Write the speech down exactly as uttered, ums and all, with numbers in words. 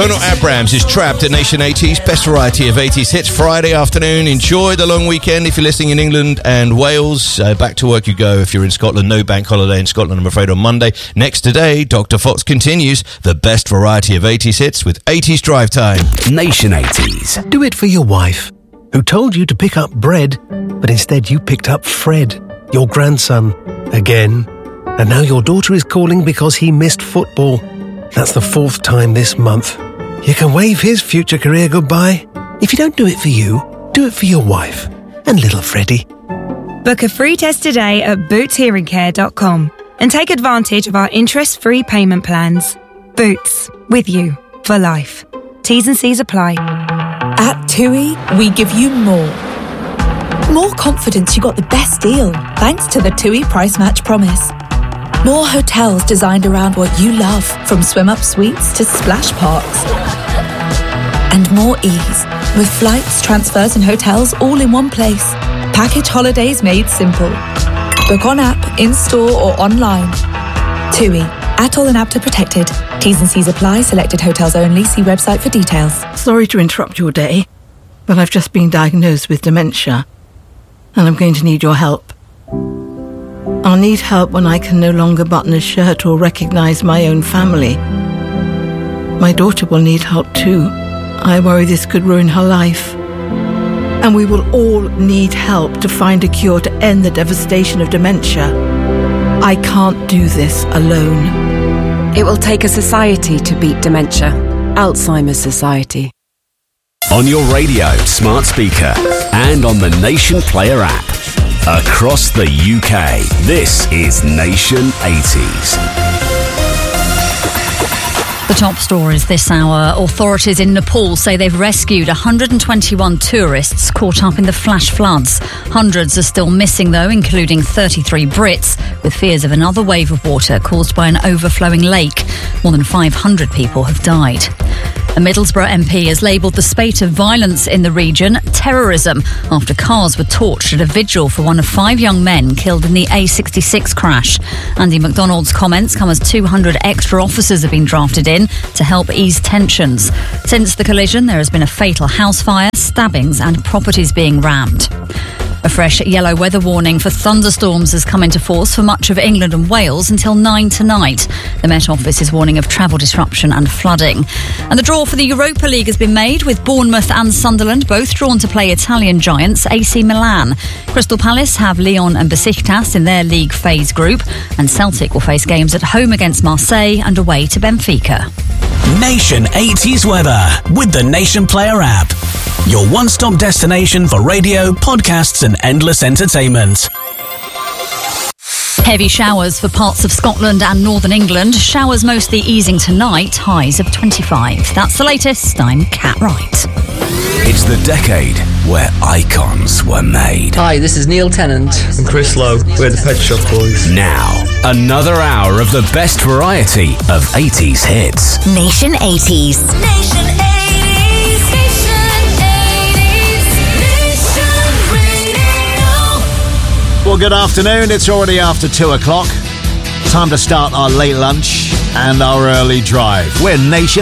Colonel Abrams is Trapped at Nation eighties, best variety of eighties hits, Friday afternoon. Enjoy the long weekend if you're listening in England and Wales. Uh, back to work you go if you're in Scotland. No bank holiday in Scotland, I'm afraid, on Monday. Next today, Doctor Fox continues the best variety of eighties hits with eighties Drive Time. Nation eighties. Do it for your wife, who told you to pick up bread, but instead you picked up Fred, your grandson, again. And now your daughter is calling because he missed football. That's the fourth time this month. You can wave his future career goodbye. If you don't do it for you, do it for your wife and little Freddie. Book a free test today at boots hearing care dot com and take advantage of our interest-free payment plans. Boots, with you for life. T's and C's apply. At TUI, we give you more. More confidence you got the best deal thanks to the TUI Price Match Promise. More hotels designed around what you love, from swim-up suites to splash parks. And more ease, with flights, transfers and hotels all in one place. Package holidays made simple. Book on app, in-store or online. TUI, Atoll and Apta protected. T's and C's apply. Selected hotels only. See website for details. Sorry to interrupt your day, but I've just been diagnosed with dementia, and I'm going to need your help. I'll need help when I can no longer button a shirt or recognise my own family. My daughter will need help too. I worry this could ruin her life. And we will all need help to find a cure to end the devastation of dementia. I can't do this alone. It will take a society to beat dementia. Alzheimer's Society. On your radio, smart speaker, and on the Nation Player app. Across the U K, this is Nation eighties. The top stories this hour. Authorities in Nepal say they've rescued one hundred twenty-one tourists caught up in the flash floods. Hundreds are still missing, though, including thirty-three Brits, with fears of another wave of water caused by an overflowing lake. More than five hundred people have died. A Middlesbrough M P has labelled the spate of violence in the region terrorism after cars were torched at a vigil for one of five young men killed in the A sixty-six crash. Andy McDonald's comments come as two hundred extra officers have been drafted in to help ease tensions. Since the collision, there has been a fatal house fire, stabbings and properties being rammed. A fresh yellow weather warning for thunderstorms has come into force for much of England and Wales until nine tonight. The Met Office is warning of travel disruption and flooding. And the draw for the Europa League has been made, with Bournemouth and Sunderland both drawn to play Italian giants A C Milan. Crystal Palace have Lyon and Besiktas in their league phase group, and Celtic will face games at home against Marseille and away to Benfica. Nation eighties weather with the Nation Player app. Your one-stop destination for radio, podcasts and endless entertainment. Heavy showers for parts of Scotland and northern England. Showers mostly easing tonight, highs of twenty-five. That's the latest. I'm Kat Wright. It's the decade where icons were made. Hi, this is Neil Tennant and Chris Lowe. We're the Pet Shop Boys. Now, another hour of the best variety of eighties hits. Nation eighties. Nation eighties. Nation eighties. Nation Radio. Well, good afternoon. It's already after two o'clock. Time to start our late lunch and our early drive. We're Nation